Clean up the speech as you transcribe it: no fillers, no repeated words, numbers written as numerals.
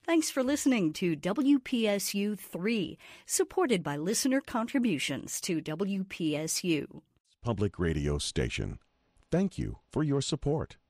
Thanks for listening to WPSU 3, supported by listener contributions to WPSU. Public radio station. Thank you for your support.